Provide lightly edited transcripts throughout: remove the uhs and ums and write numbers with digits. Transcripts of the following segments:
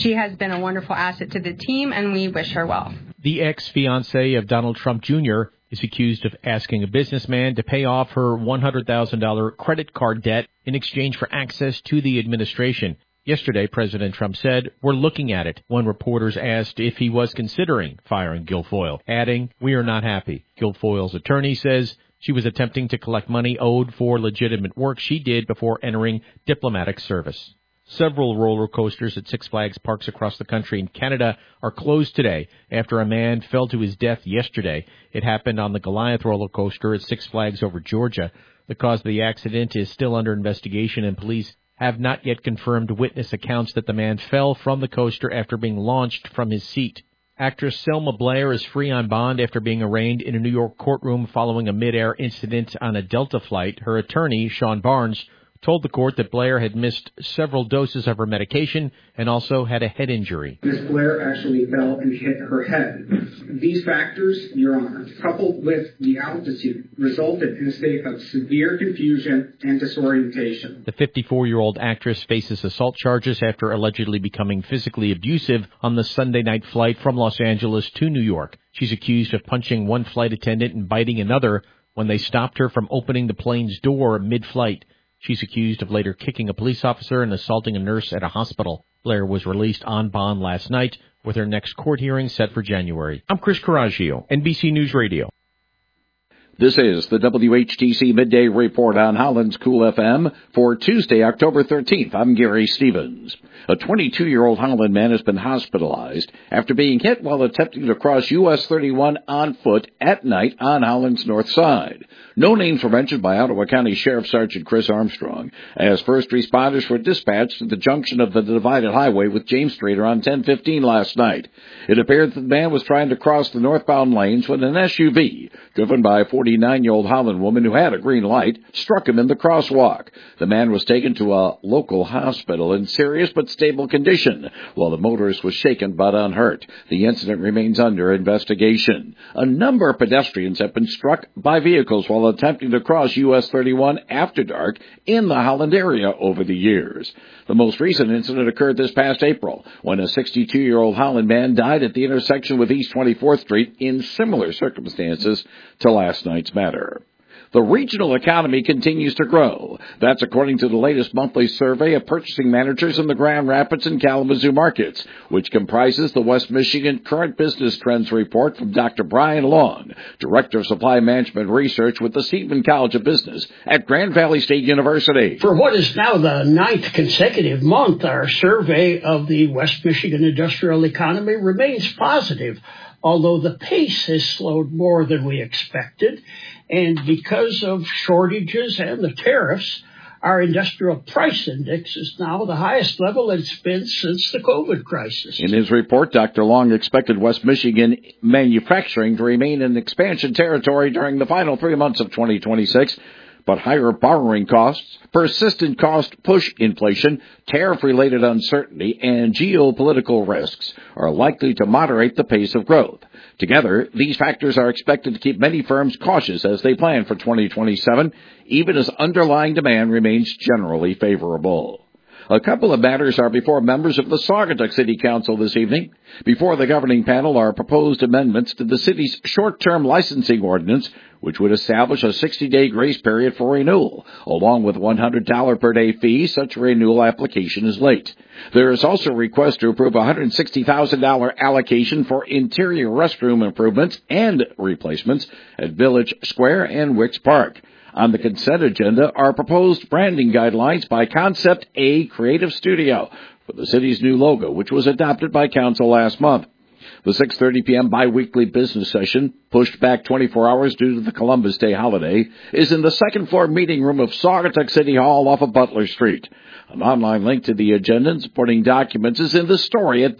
She has been a wonderful asset to the team, and we wish her well. The ex-fiancé of Donald Trump Jr. is accused of asking a businessman to pay off her $100,000 credit card debt in exchange for access to the administration. Yesterday, President Trump said, "We're looking at it," when reporters asked if he was considering firing Guilfoyle, adding, "We are not happy." Guilfoyle's attorney says she was attempting to collect money owed for legitimate work she did before entering diplomatic service. Several roller coasters at Six Flags parks across the country in Canada are closed today after a man fell to his death yesterday. It happened on the Goliath roller coaster at Six Flags over Georgia. The cause of the accident is still under investigation, and police have not yet confirmed witness accounts that the man fell from the coaster after being launched from his seat. Actress Selma Blair is free on bond after being arraigned in a New York courtroom following a mid-air incident on a Delta flight. Her attorney, Sean Barnes, told the court that Blair had missed several doses of her medication and also had a head injury. Ms. Blair actually fell and hit her head. These factors, Your Honor, coupled with the altitude, resulted in a state of severe confusion and disorientation. The 54-year-old actress faces assault charges after allegedly becoming physically abusive on the Sunday night flight from Los Angeles to New York. She's accused of punching one flight attendant and biting another when they stopped her from opening the plane's door mid-flight. She's accused of later kicking a police officer and assaulting a nurse at a hospital. Blair was released on bond last night, with her next court hearing set for January. I'm Chris Coraggio, NBC News Radio. This is the WHTC Midday Report on Holland's Cool FM for Tuesday, October 13th. I'm Gary Stevens. A 22-year-old Holland man has been hospitalized after being hit while attempting to cross US 31 on foot at night on Holland's north side. No names were mentioned by Ottawa County Sheriff Sergeant Chris Armstrong, as first responders were dispatched to the junction of the divided highway with James Street around 10:15 last night. It appeared that the man was trying to cross the northbound lanes when an SUV, driven by a 49-year-old Holland woman who had a green light, struck him in the crosswalk. The man was taken to a local hospital in serious but stable condition, while the motorist was shaken but unhurt. The incident remains under investigation. A number of pedestrians have been struck by vehicles while attempting to cross US 31 after dark in the Holland area over the years. The most recent incident occurred this past April, when a 62-year-old Holland man died at the intersection with East 24th Street in similar circumstances to last night's matter. The regional economy continues to grow. That's according to the latest monthly survey of purchasing managers in the Grand Rapids and Kalamazoo markets, which comprises the West Michigan Current Business Trends Report from Dr. Brian Long, Director of Supply Management Research with the Seidman College of Business at Grand Valley State University. For what is now the 9th consecutive month, our survey of the West Michigan industrial economy remains positive, although the pace has slowed more than we expected. And because of shortages and the tariffs, our industrial price index is now the highest level it's been since the COVID crisis. In his report, Dr. Long expected West Michigan manufacturing to remain in expansion territory during the final 3 months of 2026, but higher borrowing costs, persistent cost push inflation, tariff-related uncertainty, and geopolitical risks are likely to moderate the pace of growth. Together, these factors are expected to keep many firms cautious as they plan for 2027, even as underlying demand remains generally favorable. A couple of matters are before members of the Saugatuck City Council this evening. Before the governing panel are proposed amendments to the city's short-term licensing ordinance, which would establish a 60-day grace period for renewal, along with $100 per day fee. Such renewal application is late. There is also a request to approve a $160,000 allocation for interior restroom improvements and replacements at Village Square and Wicks Park. On the consent agenda are proposed branding guidelines by Concept A Creative Studio for the city's new logo, which was adopted by council last month. The 6:30 p.m. biweekly business session, pushed back 24 hours due to the Columbus Day holiday, is in the second-floor meeting room of Saugatuck City Hall off of Butler Street. An online link to the agenda and supporting documents is in the story at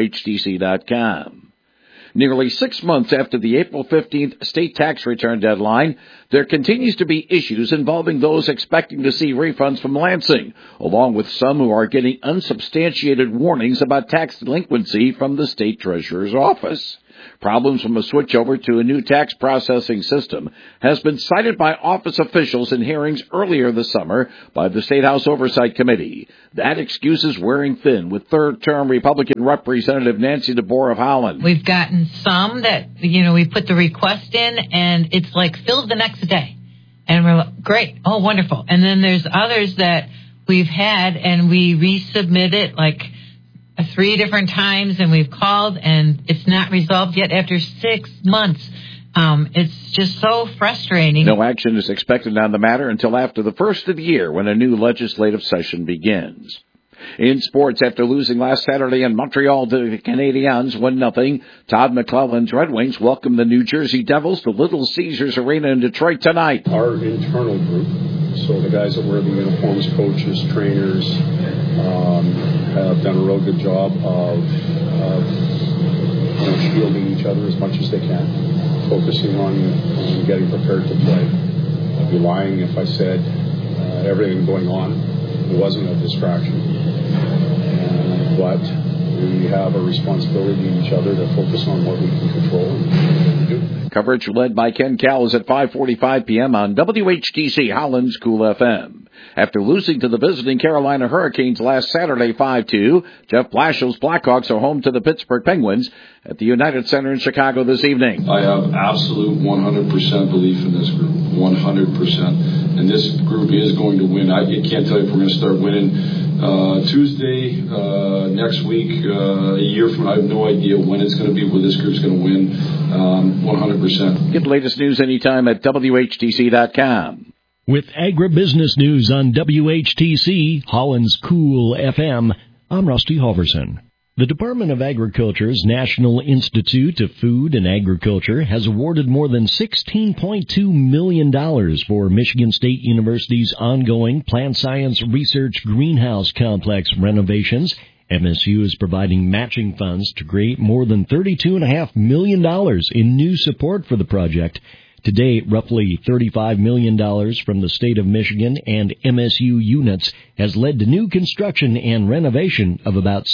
WHTC.com. Nearly 6 months after the April 15th state tax return deadline, there continues to be issues involving those expecting to see refunds from Lansing, along with some who are getting unsubstantiated warnings about tax delinquency from the state treasurer's office. Problems from a switchover to a new tax processing system has been cited by office officials in hearings earlier this summer by the State House Oversight Committee. That excuse is wearing thin with third-term Republican Representative Nancy DeBoer of Holland. We've gotten some that, we put the request in and it's like filled the next day. And we're like, great, oh, wonderful. And then there's others that we've had and we resubmit it like 3 different times and we've called and it's not resolved yet after 6 months. It's just so frustrating. No action is expected on the matter until after the first of the year when a new legislative session begins. In sports, after losing last Saturday in Montreal to the Canadiens 1-0, Todd McClelland's Red Wings welcome the New Jersey Devils to Little Caesars Arena in Detroit tonight. Our internal group, so the guys that wear the uniforms, coaches, trainers, have done a real good job of shielding each other as much as they can, focusing on getting prepared to play. I'd be lying if I said everything going on wasn't a distraction. But we have a responsibility to each other to focus on what we can control and do. Coverage led by Ken Cowles at 5:45 p.m. on WHTC Holland's Cool FM. After losing to the visiting Carolina Hurricanes last Saturday 5-2, Jeff Blashill's Blackhawks are home to the Pittsburgh Penguins at the United Center in Chicago this evening. I have absolute 100% belief in this group, 100%. And this group is going to win. I can't tell you if we're going to start winning Tuesday, next week, a year from now. I have no idea when it's going to be, where this group's going to win, 100%. Get the latest news anytime at WHTC.com. With agribusiness news on WHTC, Holland's Cool FM, I'm Rusty Halverson. The Department of Agriculture's National Institute of Food and Agriculture has awarded more than $16.2 million for Michigan State University's ongoing plant science research greenhouse complex renovations. MSU is providing matching funds to create more than $32.5 million in new support for the project. To date, roughly $35 million from the state of Michigan and MSU units has led to new construction and renovation of about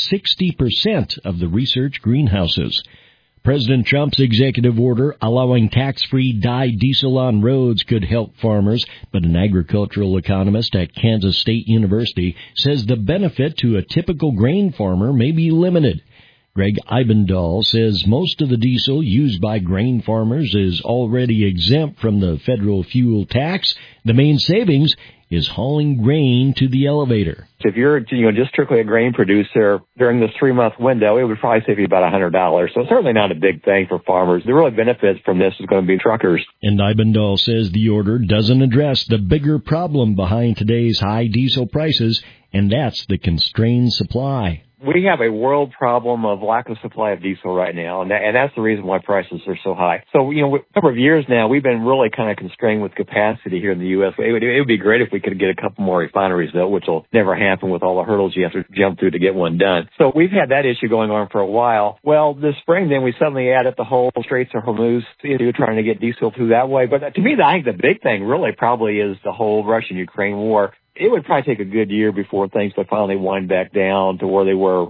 60% of the research greenhouses. President Trump's executive order allowing tax-free dyed diesel on roads could help farmers, but an agricultural economist at Kansas State University says the benefit to a typical grain farmer may be limited. Greg Eibendahl says most of the diesel used by grain farmers is already exempt from the federal fuel tax. The main savings is hauling grain to the elevator. If you're just strictly a grain producer, during this 3-month window, it would probably save you about $100. So it's certainly not a big thing for farmers. The real benefits from this is going to be truckers. And Eibendahl says the order doesn't address the bigger problem behind today's high diesel prices, and that's the constrained supply. We have a world problem of lack of supply of diesel right now, and that's the reason why prices are so high. So, a number of years now, we've been really kind of constrained with capacity here in the U.S. It would be great if we could get a couple more refineries, though, which will never happen with all the hurdles you have to jump through to get one done. So we've had that issue going on for a while. Well, this spring, then, we suddenly added the whole Straits of Hormuz, trying to get diesel through that way. But to me, I think the big thing really probably is the whole Russian-Ukraine war. It would probably take a good year before things would finally wind back down to where they were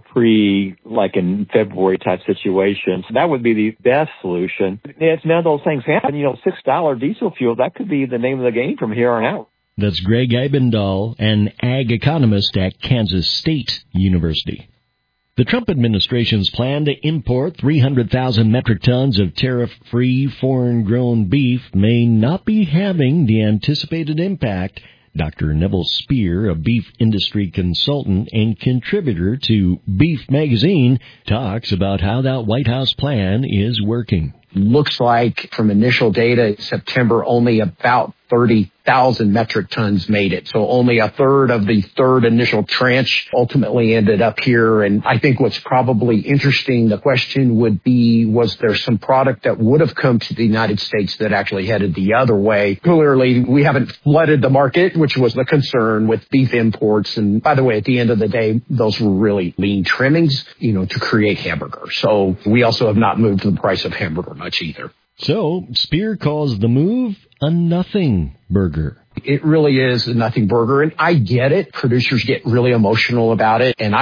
like in February type situations. That would be the best solution. If none of those things happen, $6 diesel fuel, that could be the name of the game from here on out. That's Greg Eibendahl, an ag economist at Kansas State University. The Trump administration's plan to import 300,000 metric tons of tariff-free foreign-grown beef may not be having the anticipated impact. Dr. Neville Spear, a beef industry consultant and contributor to Beef Magazine, talks about how that White House plan is working. Looks like from initial data in September, only about 30,000 metric tons made it. So only a third of the third initial tranche ultimately ended up here. And I think what's probably interesting, the question would be, was there some product that would have come to the United States that actually headed the other way? Clearly, we haven't flooded the market, which was the concern with beef imports. And by the way, at the end of the day, those were really lean trimmings, to create hamburgers. So we also have not moved the price of hamburger much either. So Spear calls the move a nothing burger. It really is a nothing burger, and I get it. Producers get really emotional about it, and I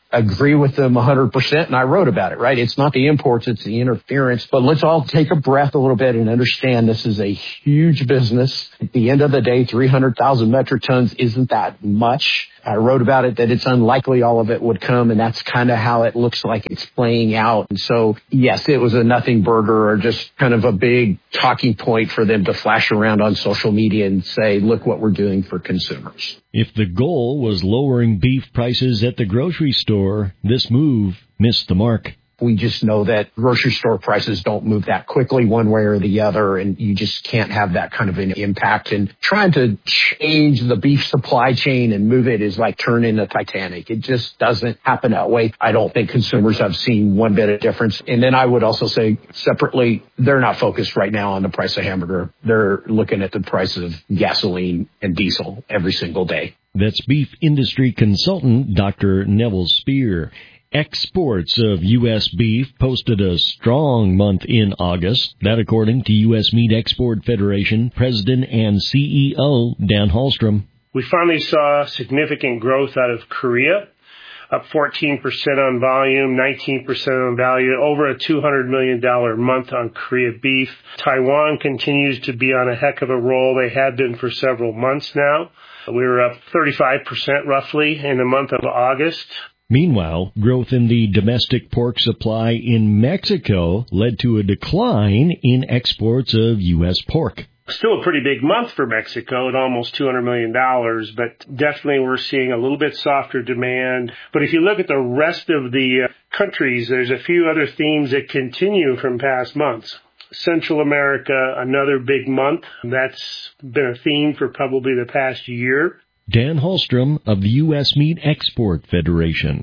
agree with them 100%, and I wrote about it, right? It's not the imports, it's the interference. But let's all take a breath a little bit and understand this is a huge business. At the end of the day, 300,000 metric tons isn't that much. I wrote about it that it's unlikely all of it would come, and that's kind of how it looks like it's playing out. And so, yes, it was a nothing burger or just kind of a big talking point for them to flash around on social media and say, look what we're doing for consumers. If the goal was lowering beef prices at the grocery store, this move missed the mark. We just know that grocery store prices don't move that quickly one way or the other, and you just can't have that kind of an impact. And trying to change the beef supply chain and move it is like turning the Titanic. It just doesn't happen that way. I don't think consumers have seen one bit of difference. And then I would also say separately, they're not focused right now on the price of hamburger. They're looking at the price of gasoline and diesel every single day. That's beef industry consultant Dr. Neville Spear. Exports of U.S. beef posted a strong month in August. That according to U.S. Meat Export Federation President and CEO Dan Hallstrom. We finally saw significant growth out of Korea, up 14% on volume, 19% on value, over a $200 million month on Korea beef. Taiwan continues to be on a heck of a roll. They have been for several months now. We were up 35% roughly in the month of August. Meanwhile, growth in the domestic pork supply in Mexico led to a decline in exports of U.S. pork. Still a pretty big month for Mexico at almost $200 million, but definitely we're seeing a little bit softer demand. But if you look at the rest of the countries, there's a few other themes that continue from past months. Central America, another big month. That's been a theme for probably the past year. Dan Hallstrom of the U.S. Meat Export Federation.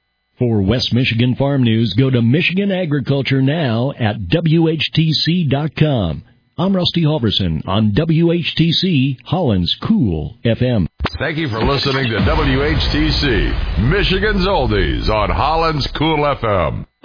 For West Michigan Farm News, go to Michigan Agriculture Now at WHTC.com. I'm Rusty Halverson on WHTC, Holland's Cool FM. Thank you for listening to WHTC, Michigan's Oldies on Holland's Cool FM.